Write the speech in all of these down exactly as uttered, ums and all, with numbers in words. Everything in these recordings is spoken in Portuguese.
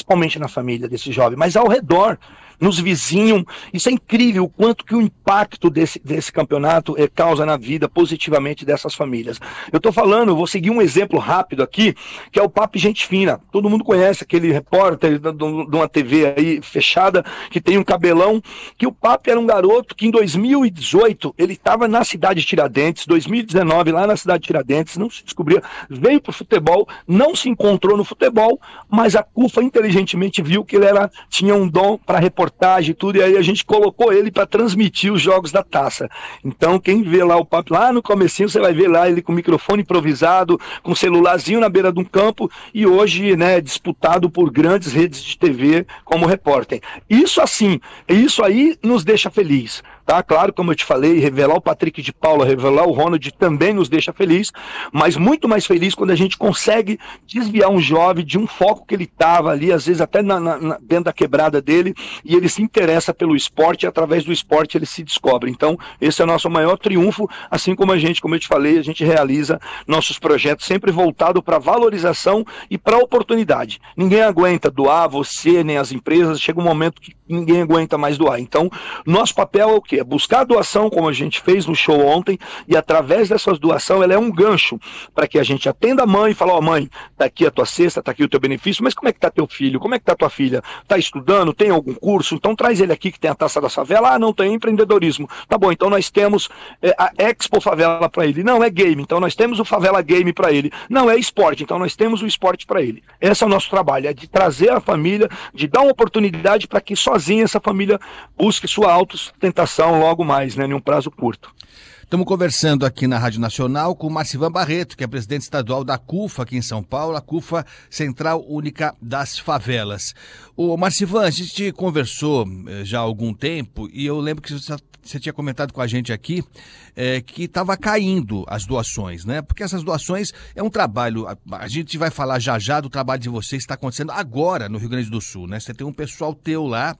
principalmente na família desse jovem, mas ao redor, nos vizinhos. Isso é incrível o quanto que o impacto desse, desse campeonato é, causa na vida positivamente dessas famílias. Eu estou falando, eu vou seguir um exemplo rápido aqui, que é o Papi Gente Fina. Todo mundo conhece aquele repórter de uma T V aí fechada, que tem um cabelão, que o Papi era um garoto que em dois mil e dezoito, ele estava na cidade de Tiradentes, dois mil e dezenove lá na cidade de Tiradentes, não se descobria, veio para o futebol, não se encontrou no futebol, mas a CUFA inteligentemente viu que ele era, tinha um dom para reportagem e tudo, e aí a gente colocou ele para transmitir os jogos da taça. Então quem vê lá o Papi, lá no comecinho, você vai ver lá ele com microfone improvisado, com um celularzinho na beira de um campo, e hoje, né, disputado por grandes redes de T V como repórter. Isso assim, isso aí nos deixa feliz. Tá? Claro, como eu te falei, revelar o Patrick de Paula, revelar o Ronald também nos deixa feliz, mas muito mais feliz quando a gente consegue desviar um jovem de um foco que ele estava ali, às vezes até na, na, dentro da quebrada dele, e ele se interessa pelo esporte, e através do esporte ele se descobre. Então, esse é o nosso maior triunfo, assim como a gente, como eu te falei, a gente realiza nossos projetos sempre voltado para valorização e para oportunidade. Ninguém aguenta doar, você, nem as empresas, chega um momento que ninguém aguenta mais doar. Então, nosso papel é o quê? É buscar a doação, como a gente fez no show ontem, e através dessas doações, ela é um gancho para que a gente atenda a mãe e fale, ó, oh, mãe, tá aqui a tua cesta, tá aqui o teu benefício, mas como é que tá teu filho? Como é que tá tua filha? Tá estudando? Tem algum curso? Então traz ele aqui que tem a taça da favela. Ah, não, tem empreendedorismo. Tá bom, então nós temos é, a Expo Favela para ele. Não, é game, então nós temos o Favela Game para ele. Não, é esporte, então nós temos o esporte para ele. Esse é o nosso trabalho, é de trazer a família, de dar uma oportunidade para que sozinha essa família busque sua autossustentação logo mais, né, em um prazo curto. Estamos conversando aqui na Rádio Nacional com o Marcivan Barreto, que é presidente estadual da CUFA aqui em São Paulo, a CUFA Central Única das Favelas. Ô Marcivan, a gente conversou já há algum tempo e eu lembro que você, você tinha comentado com a gente aqui é, que estava caindo as doações, né? Porque essas doações é um trabalho, a, a gente vai falar já já do trabalho de vocês que está acontecendo agora no Rio Grande do Sul, né? Você tem um pessoal teu lá,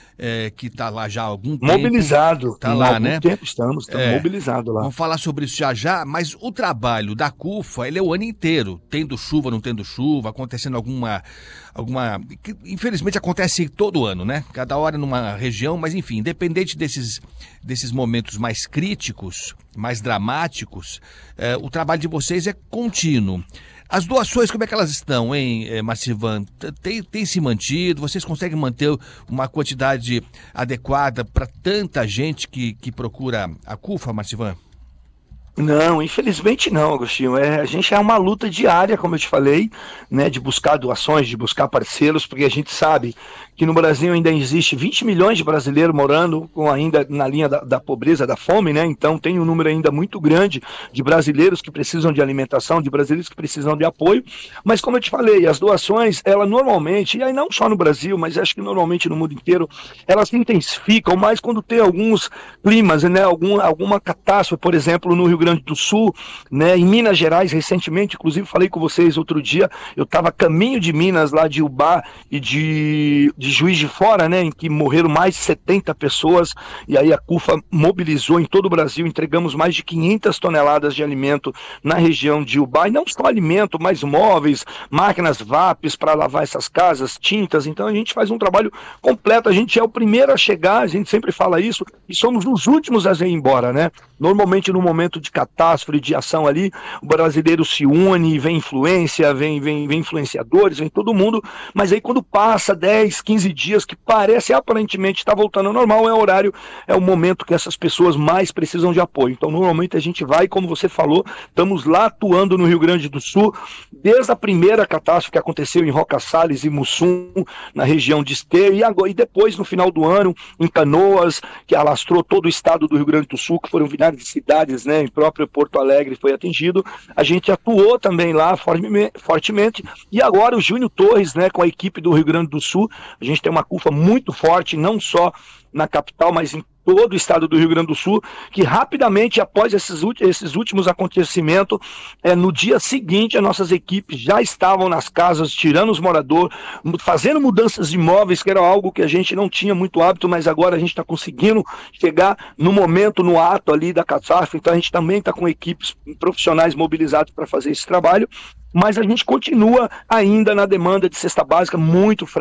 É, que está lá já há algum tempo. Mobilizado. Está lá, né? tempo estamos, estamos é, mobilizados lá. Vamos falar sobre isso já já, mas o trabalho da CUFA, ele é o ano inteiro, tendo chuva, não tendo chuva, acontecendo alguma... alguma que, infelizmente acontece todo ano, né? Cada hora numa região, mas enfim, independente desses, desses momentos mais críticos, mais dramáticos, é, o trabalho de vocês é contínuo. As doações, como é que elas estão, hein, Marcivan? Tem, tem se mantido? Vocês conseguem manter uma quantidade adequada para tanta gente que, que procura a CUFA, Marcivan? Não, infelizmente não, Agostinho. É, a gente é uma luta diária, como eu te falei, né, de buscar doações, de buscar parceiros, porque a gente sabe que no Brasil ainda existe vinte milhões de brasileiros morando com ainda na linha da, da pobreza, da fome, né? Então tem um número ainda muito grande de brasileiros que precisam de alimentação, de brasileiros que precisam de apoio. Mas como eu te falei, as doações, ela normalmente, e aí não só no Brasil, mas acho que normalmente no mundo inteiro, elas se intensificam mais quando tem alguns climas, né? Algum, alguma catástrofe, por exemplo, no Rio Grande do Sul, né? Em Minas Gerais, recentemente, inclusive falei com vocês outro dia, eu estava a caminho de Minas, lá de Ubá e de, de Juiz de Fora, né? Em que morreram mais de setenta pessoas, e aí a CUFA mobilizou em todo o Brasil, entregamos mais de quinhentas toneladas de alimento na região de Ubá, e não só alimento, mas móveis, máquinas V A Ps para lavar essas casas, tintas. Então a gente faz um trabalho completo, a gente é o primeiro a chegar, a gente sempre fala isso, e somos os últimos a ir embora, né? Normalmente no momento de catástrofe, de ação ali, o brasileiro se une, vem influência, vem, vem, vem influenciadores, vem todo mundo, mas aí quando passa dez, quinze dias, que parece aparentemente estar voltando ao normal, é o horário, é o momento que essas pessoas mais precisam de apoio. Então normalmente a gente vai, como você falou, estamos lá atuando no Rio Grande do Sul, desde a primeira catástrofe que aconteceu em Roca Salles e Mussum, na região de Esteio, e, agora, e depois no final do ano, em Canoas, que alastrou todo o estado do Rio Grande do Sul, que foram milhares de cidades, né, em próprio Porto Alegre foi atingido, a gente atuou também lá fortemente, e agora o Júnior Torres, né, com a equipe do Rio Grande do Sul, a gente tem uma CUFA muito forte, não só na capital, mas em todo o estado do Rio Grande do Sul, que rapidamente, após esses, esses últimos acontecimentos, é, no dia seguinte, as nossas equipes já estavam nas casas, tirando os moradores, fazendo mudanças de imóveis, que era algo que a gente não tinha muito hábito, mas agora a gente está conseguindo chegar no momento, no ato ali da catástrofe. Então a gente também está com equipes profissionais mobilizadas para fazer esse trabalho, mas a gente continua ainda na demanda de cesta básica muito fraca.